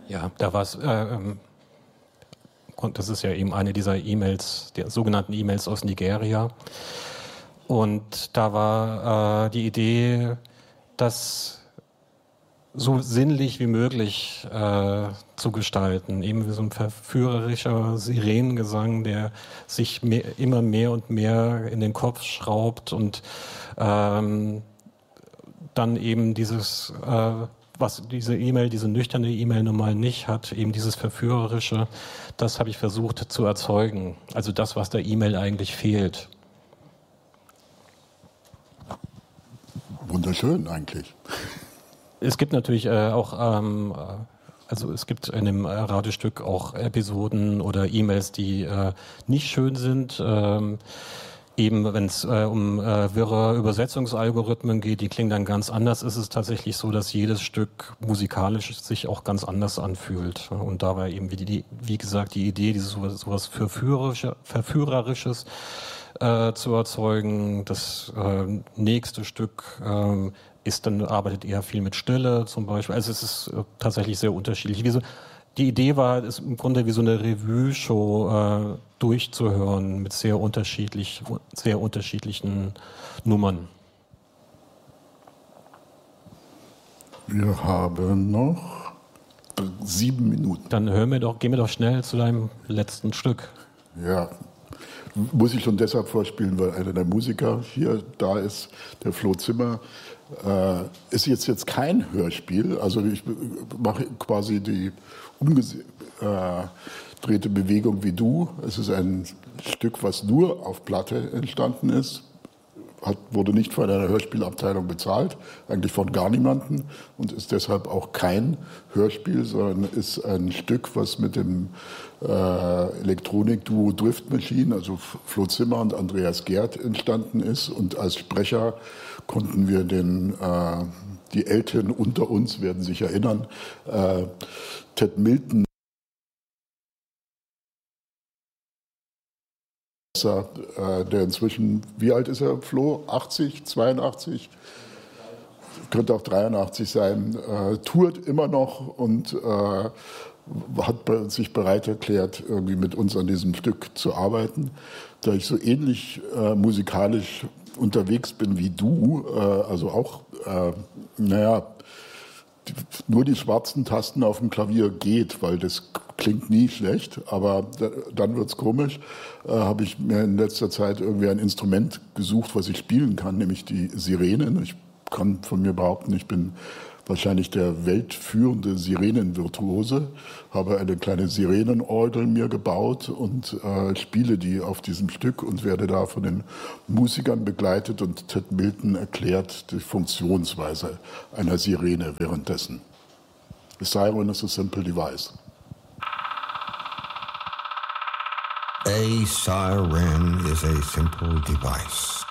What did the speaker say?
Ja, da war es, das ist ja eben eine dieser E-Mails, der sogenannten E-Mails aus Nigeria. Und da war die Idee, das so sinnlich wie möglich zu gestalten. Eben wie so ein verführerischer Sirenengesang, der sich immer mehr und mehr in den Kopf schraubt und dann eben dieses, was diese E-Mail, diese nüchterne E-Mail normal nicht hat, eben dieses Verführerische, das habe ich versucht zu erzeugen. Also das, was der E-Mail eigentlich fehlt. Wunderschön eigentlich. Es gibt natürlich auch, also es gibt in dem Radiostück auch Episoden oder E-Mails, die nicht schön sind. Eben wenn es um wirre Übersetzungsalgorithmen geht, die klingen dann ganz anders, ist es tatsächlich so, dass jedes Stück musikalisch sich auch ganz anders anfühlt. Und da war eben, wie gesagt, die Idee, dieses sowas Verführerisches zu erzeugen. Das nächste Stück arbeitet eher viel mit Stille zum Beispiel. Also es ist tatsächlich sehr unterschiedlich. Die Idee war, es im Grunde wie so eine Revue-Show durchzuhören mit sehr unterschiedlichen Nummern. Wir haben noch 7 Minuten. Dann gehen wir doch schnell zu deinem letzten Stück. Ja, muss ich schon deshalb vorspielen, weil einer der Musiker hier da ist, der Flo Zimmer. Ist jetzt kein Hörspiel, also ich mache quasi die umgedrehte Bewegung wie du. Es ist ein Stück, was nur auf Platte entstanden ist. Wurde nicht von einer Hörspielabteilung bezahlt, eigentlich von gar niemanden und ist deshalb auch kein Hörspiel, sondern ist ein Stück, was mit dem Elektronikduo Drift Machine, also Flo Zimmer und Andreas Gerd entstanden ist. Und als Sprecher konnten wir die Älteren unter uns werden sich erinnern, Ted Milton, der inzwischen, wie alt ist er, Flo? 80, 82? Könnte auch 83 sein, tourt immer noch und hat sich bereit erklärt, irgendwie mit uns an diesem Stück zu arbeiten. Da ich so ähnlich musikalisch unterwegs bin wie du, also auch, nur die schwarzen Tasten auf dem Klavier geht, weil das klingt nie schlecht, aber dann wird's komisch, habe ich mir in letzter Zeit irgendwie ein Instrument gesucht, was ich spielen kann, nämlich die Sirenen. Ich kann von mir behaupten, ich bin wahrscheinlich der weltführende Sirenenvirtuose, habe eine kleine Sirenenorgel mir gebaut und spiele die auf diesem Stück und werde da von den Musikern begleitet und Ted Milton erklärt die Funktionsweise einer Sirene währenddessen. A siren is a simple device. A siren is a simple device.